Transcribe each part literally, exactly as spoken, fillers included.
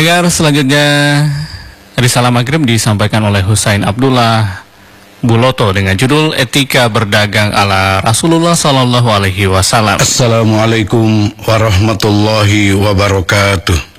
Pendengar, selanjutnya Risalah Maghrib disampaikan oleh Husain Abdullah Buloto dengan judul Etika Berdagang ala Rasulullah Sallallahu Alaihi Wasallam. Assalamualaikum warahmatullahi wabarakatuh.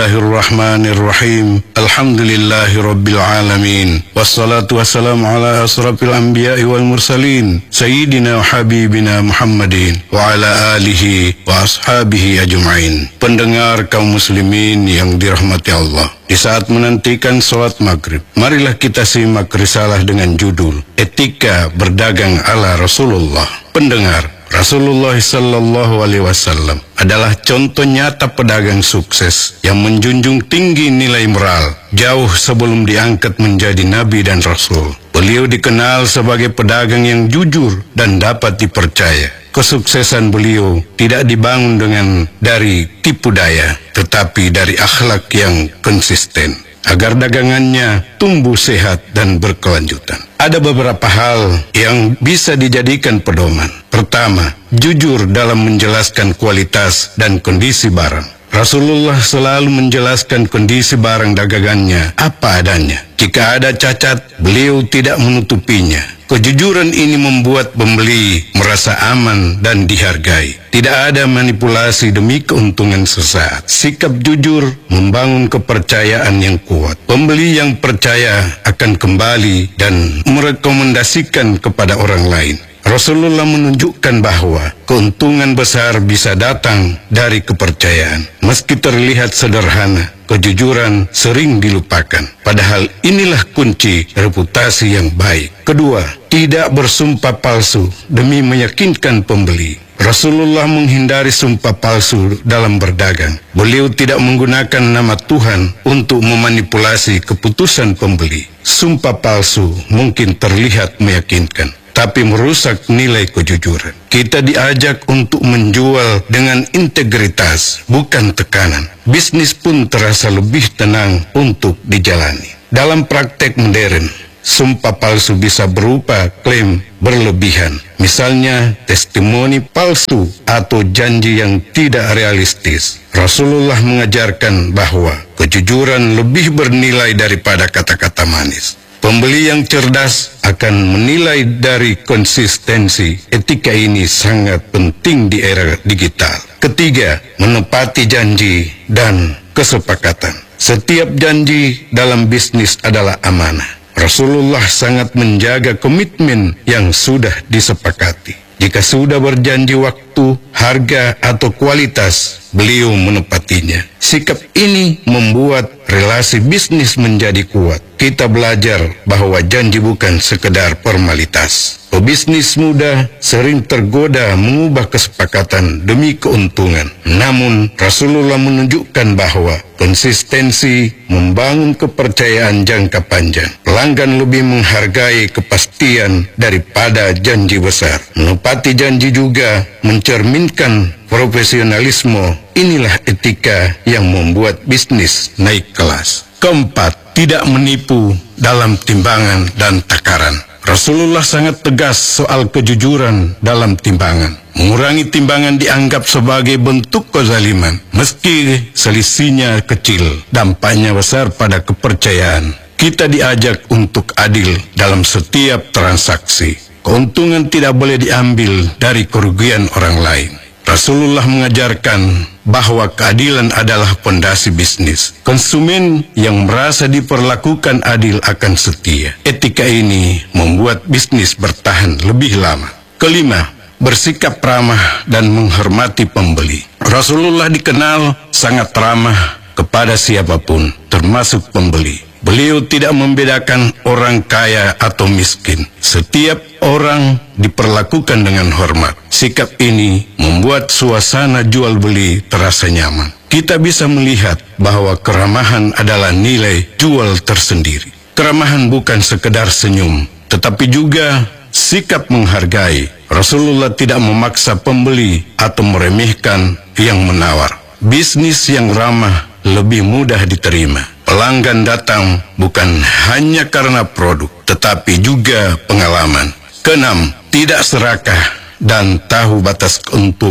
Bismillahirrahmanirrahim. Alhamdulillahi rabbil alamin. Wassalatu wassalamu ala asrafil anbiya'i wal mursalin Sayyidina wa habibina Muhammadin wa ala alihi wa ashabihi ajma'in. Pendengar kaum muslimin yang dirahmati Allah, di saat menantikan sholat maghrib, marilah kita simak risalah dengan judul Etika Berdagang ala Rasulullah. Pendengar, Rasulullah Sallallahu Alaihi Wasallam adalah contoh nyata pedagang sukses yang menjunjung tinggi nilai moral jauh sebelum diangkat menjadi nabi dan rasul. Beliau dikenal sebagai pedagang yang jujur dan dapat dipercaya. Kesuksesan beliau tidak dibangun dengan dari tipu daya, tetapi dari akhlak yang konsisten, agar dagangannya tumbuh sehat dan berkelanjutan. Ada beberapa hal yang bisa dijadikan pedoman. Pertama, jujur dalam menjelaskan kualitas dan kondisi barang. Rasulullah selalu menjelaskan kondisi barang dagangannya apa adanya. Jika ada cacat, beliau tidak menutupinya. Kejujuran ini membuat pembeli merasa aman dan dihargai. Tidak ada manipulasi demi keuntungan sesaat. Sikap jujur membangun kepercayaan yang kuat. Pembeli yang percaya akan kembali dan merekomendasikan kepada orang lain. Rasulullah menunjukkan bahwa keuntungan besar bisa datang dari kepercayaan. Meski terlihat sederhana, kejujuran sering dilupakan. Padahal inilah kunci reputasi yang baik. Kedua, tidak bersumpah palsu demi meyakinkan pembeli. Rasulullah menghindari sumpah palsu dalam berdagang. Beliau tidak menggunakan nama Tuhan untuk memanipulasi keputusan pembeli. Sumpah palsu mungkin terlihat meyakinkan, tapi merusak nilai kejujuran. Kita diajak untuk menjual dengan integritas, bukan tekanan. Bisnis pun terasa lebih tenang untuk dijalani. Dalam praktek modern, sumpah palsu bisa berupa klaim berlebihan. Misalnya, testimoni palsu atau janji yang tidak realistis. Rasulullah mengajarkan bahwa kejujuran lebih bernilai daripada kata-kata manis. Pembeli yang cerdas akan menilai dari konsistensi. Etika ini sangat penting di era digital. Ketiga, menepati janji dan kesepakatan. Setiap janji dalam bisnis adalah amanah. Rasulullah sangat menjaga komitmen yang sudah disepakati. Jika sudah berjanji waktu, harga, atau kualitas, beliau menepatinya. Sikap ini membuat relasi bisnis menjadi kuat. Kita belajar bahwa janji bukan sekedar formalitas. Pebisnis muda sering tergoda mengubah kesepakatan demi keuntungan. Namun, Rasulullah menunjukkan bahwa konsistensi membangun kepercayaan jangka panjang. Pelanggan lebih menghargai kepastian daripada janji besar. Menepati janji juga mencerminkan profesionalisme. Inilah etika yang membuat bisnis naik kelas. Keempat, tidak menipu dalam timbangan dan takaran. Rasulullah sangat tegas soal kejujuran dalam timbangan. Mengurangi timbangan dianggap sebagai bentuk kezaliman. Meski selisihnya kecil, dampaknya besar pada kepercayaan. Kita diajak untuk adil dalam setiap transaksi. Keuntungan tidak boleh diambil dari kerugian orang lain. Rasulullah mengajarkan bahwa keadilan adalah pondasi bisnis. Konsumen yang merasa diperlakukan adil akan setia. Etika ini membuat bisnis bertahan lebih lama. Kelima, bersikap ramah dan menghormati pembeli. Rasulullah dikenal sangat ramah kepada siapapun, termasuk pembeli. Beliau tidak membedakan orang kaya atau miskin. Setiap orang diperlakukan dengan hormat. Sikap ini membuat suasana jual beli terasa nyaman. Kita bisa melihat bahwa keramahan adalah nilai jual tersendiri. Keramahan bukan sekedar senyum, tetapi juga sikap menghargai. Rasulullah tidak memaksa pembeli atau meremehkan yang menawar. Bisnis yang ramah lebih mudah diterima. Pelanggan datang bukan hanya karena produk, tetapi juga pengalaman. Keenam, tidak serakah dan tahu batas keuntungan.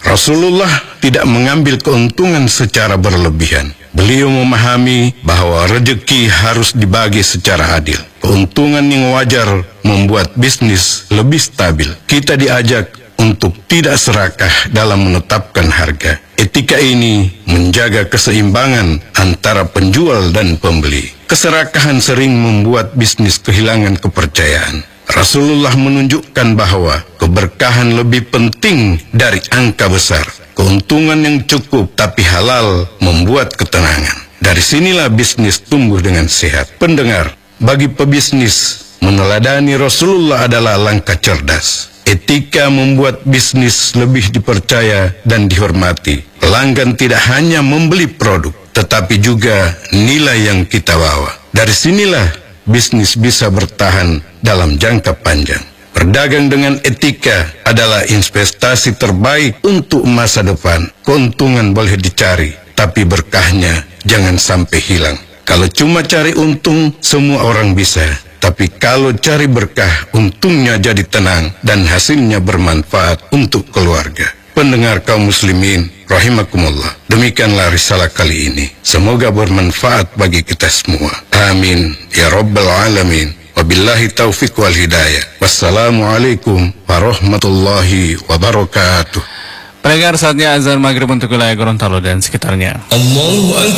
Rasulullah tidak mengambil keuntungan secara berlebihan. Beliau memahami bahwa rezeki harus dibagi secara adil. Keuntungan yang wajar membuat bisnis lebih stabil. Kita diajak untuk tidak serakah dalam menetapkan harga. Etika ini menjaga keseimbangan antara penjual dan pembeli. Keserakahan sering membuat bisnis kehilangan kepercayaan. Rasulullah menunjukkan bahwa keberkahan lebih penting dari angka besar. Keuntungan yang cukup tapi halal membuat ketenangan. Dari sinilah bisnis tumbuh dengan sehat. Pendengar, bagi pebisnis, meneladani Rasulullah adalah langkah cerdas. Etika membuat bisnis lebih dipercaya dan dihormati. Pelanggan tidak hanya membeli produk, tetapi juga nilai yang kita bawa. Dari sinilah bisnis bisa bertahan dalam jangka panjang. Berdagang dengan etika adalah investasi terbaik untuk masa depan. Keuntungan boleh dicari, tapi berkahnya jangan sampai hilang. Kalau cuma cari untung, semua orang bisa. Tapi kalau cari berkah, untungnya jadi tenang dan hasilnya bermanfaat untuk keluarga. Pendengar kaum muslimin, rahimakumullah. Demikianlah risalah kali ini. Semoga bermanfaat bagi kita semua. Amin. Ya Rabbal Alamin. Wabillahi taufiq wal hidayah. Wassalamualaikum warahmatullahi wabarakatuh. Pendengar, saatnya azan maghrib untuk wilayah Gorontalo dan sekitarnya. Allahu Akbar.